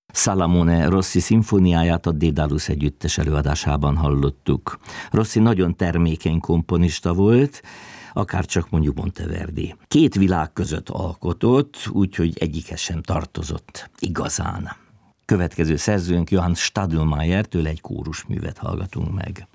Salamone Rossi szimfóniáját a Dédalus együttes előadásában hallottuk. Rossi nagyon termékeny komponista volt, akárcsak mondjuk Monteverdi. Két világ között alkotott, úgyhogy egyikhez sem tartozott igazán. Következő szerzőnk Johann Stadelmayer, tőle egy kórusművet hallgatunk meg.